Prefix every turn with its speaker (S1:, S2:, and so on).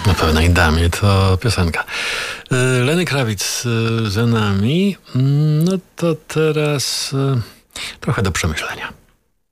S1: Na pewnej damie to piosenka. Lenny Kravitz za nami. No to teraz trochę do przemyślenia.